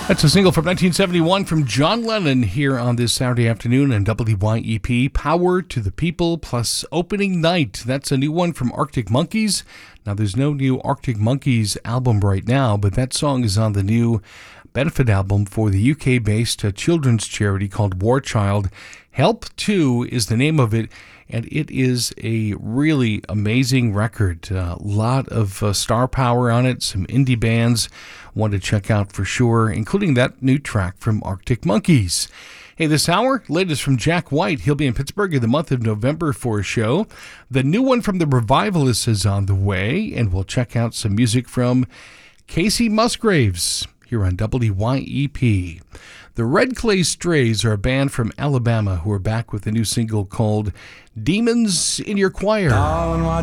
That's a single from 1971 from John Lennon here on this Saturday afternoon on WYEP. Power to the People plus Opening Night. That's a new one from Arctic Monkeys. Now, there's no new Arctic Monkeys album right now, but that song is on the new benefit album for the UK-based children's charity called War Child. Help 2 is the name of it, and it is a really amazing record. A lot of star power on it, some indie bands one to check out for sure, including that new track from Arctic Monkeys. Hey, this hour, latest from Jack White. He'll be in Pittsburgh in the month of November for a show. The new one from the Revivalists is on the way, and we'll check out some music from Casey Musgraves here on WYEP. The Red Clay Strays are a band from Alabama who are back with a new single called Demons in Your Choir. Darling, why